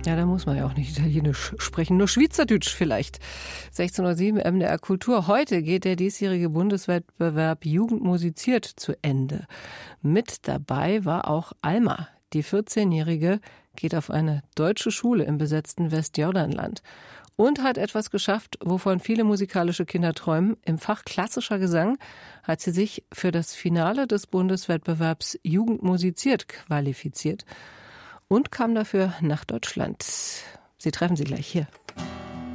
Ja, da muss man ja auch nicht Italienisch sprechen, nur Schweizerdeutsch vielleicht. 16:07 MDR Kultur. Heute geht der diesjährige Bundeswettbewerb Jugend musiziert zu Ende. Mit dabei war auch Alma. Die 14-Jährige geht auf eine deutsche Schule im besetzten Westjordanland und hat etwas geschafft, wovon viele musikalische Kinder träumen. Im Fach klassischer Gesang hat sie sich für das Finale des Bundeswettbewerbs Jugend musiziert qualifiziert und kam dafür nach Deutschland. Sie treffen sie gleich hier.